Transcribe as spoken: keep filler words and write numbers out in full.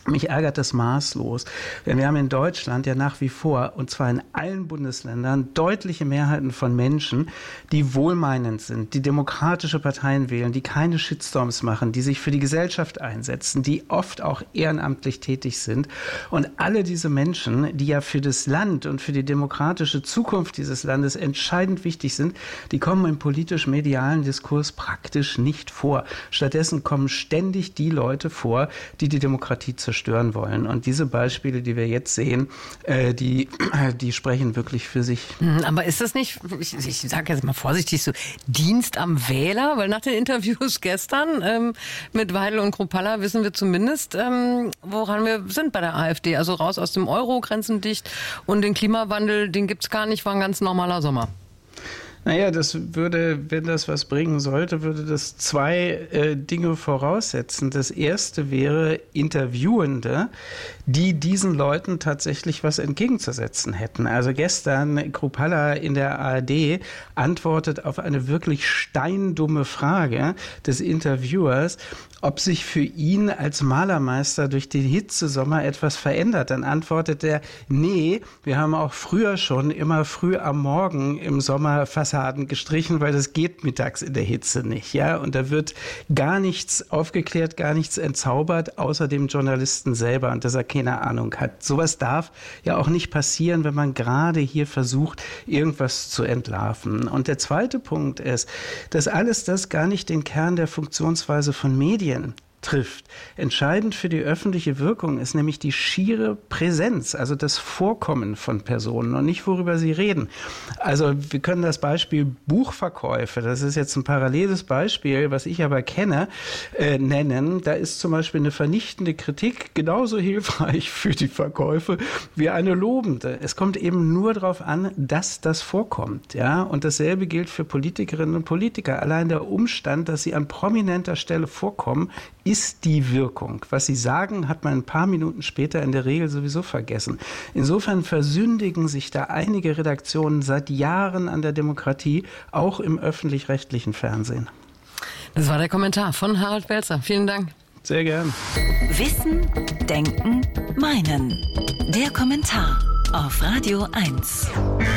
Mich ärgert das maßlos. Denn wir haben in Deutschland ja nach wie vor, und zwar in allen Bundesländern, deutliche Mehrheiten von Menschen, die wohlmeinend sind, die demokratische Parteien wählen, die keine Shitstorms machen, die sich für die Gesellschaft einsetzen, die oft auch ehrenamtlich tätig sind. Und alle diese Menschen, die ja für das Land und für die demokratische Zukunft dieses Landes entscheidend wichtig sind, die kommen im politisch-medialen Diskurs praktisch nicht vor. Stattdessen kommen ständig die Leute vor, die die Demokratie zerstören. stören wollen. Und diese Beispiele, die wir jetzt sehen, äh, die, die sprechen wirklich für sich. Aber ist das nicht, ich, ich sage jetzt mal vorsichtig so, Dienst am Wähler? Weil nach den Interviews gestern ähm, mit Weidel und Kruppalla wissen wir zumindest, ähm, woran wir sind bei der AfD. Also raus aus dem Euro, Grenzen dicht, und den Klimawandel, den gibt's gar nicht, war ein ganz normaler Sommer. Naja, das würde, wenn das was bringen sollte, würde das zwei äh, Dinge voraussetzen. Das erste wäre Interviewende, die diesen Leuten tatsächlich was entgegenzusetzen hätten. Also gestern Kruppalla in der A R D antwortet auf eine wirklich steindumme Frage des Interviewers, ob sich für ihn als Malermeister durch den Hitzesommer etwas verändert. Dann antwortet er, nee, wir haben auch früher schon immer früh am Morgen im Sommer Fassaden gestrichen, weil das geht mittags in der Hitze nicht. Ja? Und da wird gar nichts aufgeklärt, gar nichts entzaubert, außer dem Journalisten selber, und dass er keine Ahnung hat. Sowas darf ja auch nicht passieren, wenn man gerade hier versucht, irgendwas zu entlarven. Und der zweite Punkt ist, dass alles das gar nicht den Kern der Funktionsweise von Medien trifft. Entscheidend für die öffentliche Wirkung ist nämlich die schiere Präsenz, also das Vorkommen von Personen und nicht, worüber sie reden. Also wir können das Beispiel Buchverkäufe, das ist jetzt ein paralleles Beispiel, was ich aber kenne, äh, nennen. Da ist zum Beispiel eine vernichtende Kritik genauso hilfreich für die Verkäufe wie eine lobende. Es kommt eben nur darauf an, dass das vorkommt. Ja? Und dasselbe gilt für Politikerinnen und Politiker. Allein der Umstand, dass sie an prominenter Stelle vorkommen, ist die Wirkung. Was sie sagen, hat man ein paar Minuten später in der Regel sowieso vergessen. Insofern versündigen sich da einige Redaktionen seit Jahren an der Demokratie, auch im öffentlich-rechtlichen Fernsehen. Das war der Kommentar von Harald Welzer. Vielen Dank. Sehr gern. Wissen, Denken, Meinen. Der Kommentar auf Radio eins.